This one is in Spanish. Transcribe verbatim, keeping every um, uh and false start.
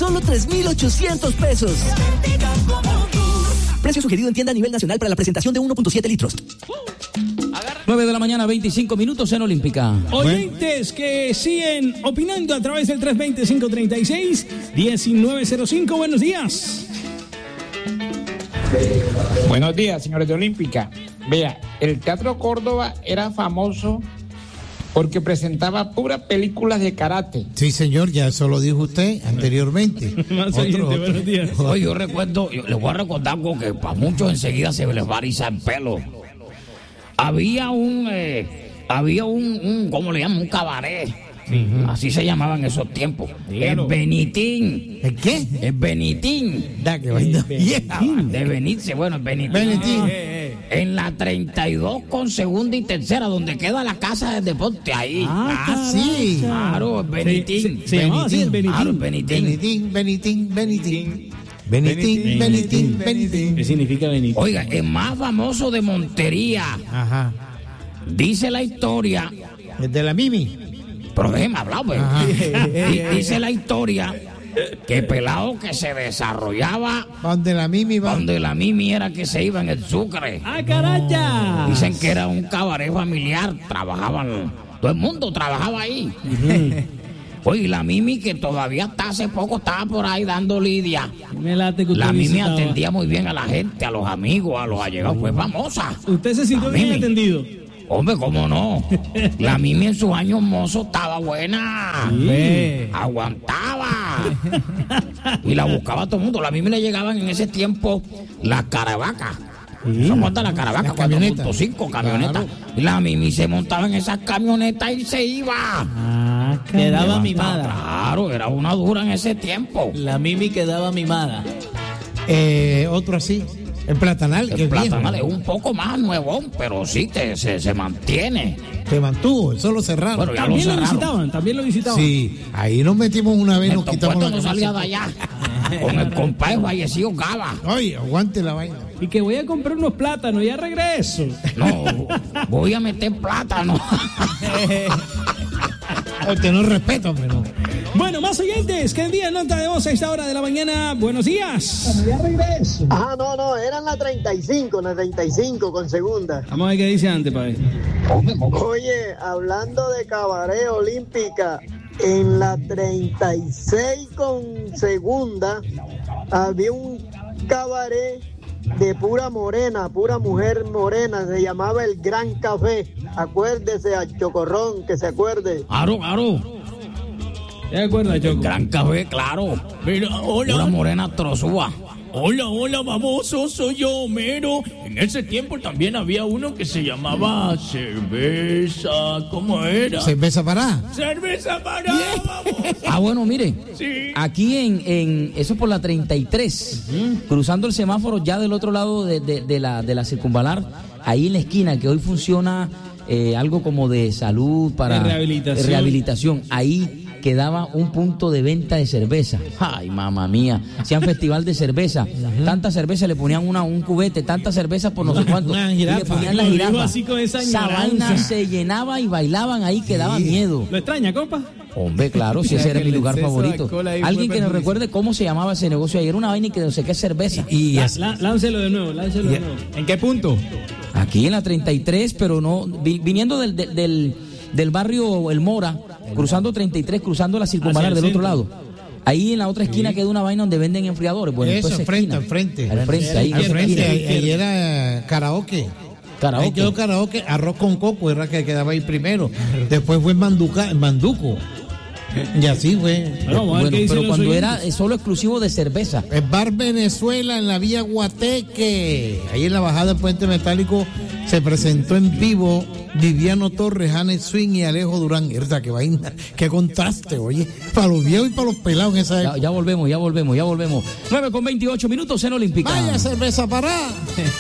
solo tres mil ochocientos pesos. Precio sugerido en tienda a nivel nacional para la presentación de uno punto siete litros. nueve de la mañana, veinticinco minutos en Olímpica. Oyentes que siguen opinando a través del tres veinte, cinco treinta y seis, diecinueve cero cinco. Buenos días. Buenos días, señores de Olímpica. Vea, el Teatro Córdoba era famoso porque presentaba puras películas de karate. Sí, señor, ya eso lo dijo usted anteriormente. Más oyente, buenos días. Oye, yo recuerdo, yo les voy a recordar algo que para muchos enseguida se les va a erizar el pelo. Había un, eh, había un, un, ¿cómo le llaman? Un cabaret. Uh-huh. Así se llamaban en esos tiempos. Dígalo. El Benitín. ¿El qué? El Benitín. Da que vaina vieja. De Benitín, bueno, el Benitín. Benitín. Eh, eh. En la treinta y dos con segunda y tercera, donde queda la casa del deporte ahí. Ah, ah sí. Claro, el Benitín. Se, se, se llamaba así el Benitín. Claro, el Benitín. Benitín, Benitín, Benitín. Benitín, Benitín, Benitín. ¿Qué significa Benitín? Oiga, el más famoso de Montería. Ajá. Dice la historia. ¿El de la Mimi? Pero déjeme hablar, pues. Dice la historia que pelado que se desarrollaba. Donde la Mimi va. Donde la Mimi era que se iba en el Sucre. ¡Ah, caracha! Dicen que era un cabaret familiar. Trabajaban. Todo el mundo trabajaba ahí. Oye, la Mimi que todavía hasta hace poco estaba por ahí dando lidia. Me late que usted la Mimi visitaba. Atendía muy bien a la gente, a los amigos, a los allegados. Fue famosa. ¿Usted se sintió La bien Mimi. atendido? Hombre, ¿cómo no? La Mimi en sus años mozos estaba buena. Sí. Aguantaba. Y la buscaba todo el mundo. La Mimi le llegaban en ese tiempo las caravacas. Sí. ¿Se aguanta la caravaca? Las cuatro camionetas. punto cinco camionetas. Claro. Y la Mimi se montaba en esas camionetas y se iba. Ah, quedaba mimada. Claro, era una dura en ese tiempo. La Mimi quedaba mimada. Eh, otro así. El platanal. que El es platanal es viejo. un poco más nuevón, pero sí te, se, se mantiene. Se mantuvo, eso lo cerraron. Bueno, ya También lo lo cerraron. visitaban, también lo visitaban. Sí, ahí nos metimos una vez, nos Estos quitamos la puestos no salía de camisa. allá. Con el compadre fallecido Gaba. Oye, aguante la vaina. Y que voy a comprar unos plátanos, ya regreso. No, voy a meter plátano. Usted no respeto, pero. Bueno, más oyentes que envían nota de voz a esta hora de la mañana. Buenos días. Ya regreso. Ah, no, no, eran la treinta y cinco, la treinta y cinco con segunda. Vamos a ver qué dice antes, padre. Oye, hablando de cabaret olímpica, en la treinta y seis con segunda había un cabaret de pura morena, pura mujer morena, se llamaba El Gran Café. Acuérdese a Chocorrón, que se acuerde. Claro, claro. ¿Te acuerdas, Choco? Gran café, claro. Mira, hola. Una morena trozúa. Hola, hola, baboso, soy yo, Homero. En ese tiempo también había uno que se llamaba cerveza. ¿Cómo era? ¿Cerveza para? Cerveza para, baboso. Ah, bueno, mire. Sí. Aquí en, en eso por la treinta y tres, uh-huh. Cruzando el semáforo ya del otro lado de, de, de, la, de la circunvalar, ahí en la esquina, que hoy funciona eh, algo como de salud para de rehabilitación. rehabilitación. Ahí quedaba un punto de venta de cerveza. Ay, mamá mía. Hacían festival de cerveza. Uh-huh. Tanta cerveza, le ponían una, un cubete, tanta cerveza por no sé cuánto. Una y jirafa. le ponían la jirafa. Así con esa esa vaina se llenaba y bailaban ahí, que daba miedo. ¿Lo extraña, compa? Hombre, claro, si ese era mi lugar favorito. Alguien que nos recuerde cómo se llamaba ese negocio ayer. Era una vaina y que no sé qué cerveza. Y la, la, láncelo de nuevo, láncelo de nuevo. ¿En qué punto? Aquí en la treinta y tres, pero no, vi, viniendo del, del, del, del barrio El Mora, cruzando treinta y tres, cruzando la circunvalar del otro lado. Ahí en la otra esquina sí. Queda una vaina donde venden enfriadores. Bueno, eso, al frente, al frente. Al frente, ahí. Al frente, ahí, ahí era karaoke. Karaoke. Ahí quedó karaoke, arroz con coco, era que quedaba ahí primero. Después fue Manduca, Manduco. Y así fue. Bueno, bueno, pero cuando oyentes. Era solo exclusivo de cerveza. El Bar Venezuela en la Vía Guateque. Ahí en la bajada del Puente Metálico se presentó en vivo Viviano Torres, Janet Swing y Alejo Durán. Qué vaina, qué contraste, oye. Para los viejos y para los pelados en esa época. Ya, ya volvemos, ya volvemos, ya volvemos. nueve con veintiocho minutos en Olímpica. Vaya cerveza para.